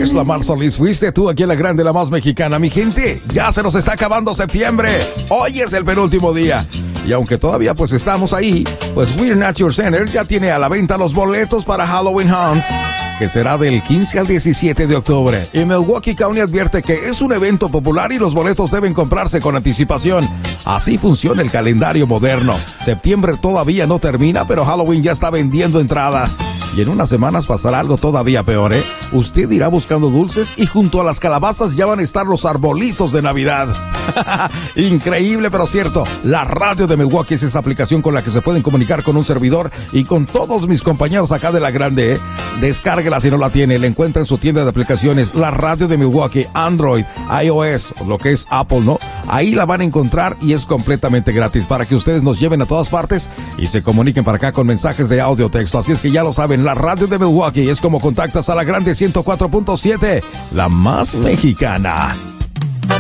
pues la Mar Solís fuiste tú aquí en la grande, la más mexicana. Mi gente, ya se nos está acabando septiembre. Hoy es el penúltimo día. Y aunque todavía pues estamos ahí, pues Weir Nature Center ya tiene a la venta los boletos para Halloween Haunts, que será del 15 al 17 de octubre. Y Milwaukee County advierte que es un evento popular y los boletos deben comprarse con anticipación. Así funciona el calendario moderno. Septiembre todavía no termina, pero Halloween ya está vendiendo entradas. Y en unas semanas pasará algo todavía peor, ¿eh? Usted irá buscando dulces y junto a las calabazas ya van a estar los arbolitos de Navidad. Increíble, pero cierto. La radio de Milwaukee es esa aplicación con la que se pueden comunicar con un servidor y con todos mis compañeros acá de la grande, ¿eh? Descárguela si no la tiene. La encuentra en su tienda de aplicaciones. La radio de Milwaukee, Android, iOS, o lo que es Apple, ¿no? Ahí la van a encontrar y es completamente gratis para que ustedes nos lleven a todas partes y se comuniquen para acá con mensajes de audio o texto. Así es que ya lo saben, la radio de Milwaukee es como contactas a la grande 104.7, la más mexicana.